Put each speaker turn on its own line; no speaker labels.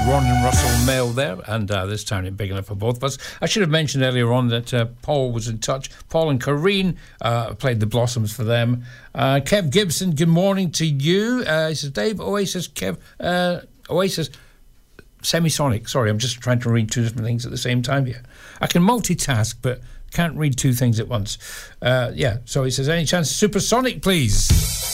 Ron and Russell Mail there, and this town ain't big enough for both of us. I should have mentioned earlier on that Paul was in touch. Paul and Corrine played the Blossoms for them. Kev Gibson, good morning to you. He says, Dave, Oasis, Kev, Oasis, Semisonic. Sorry, I'm just trying to read two different things at the same time here. I can multitask, but can't read two things at once. So he says, any chance Supersonic, please?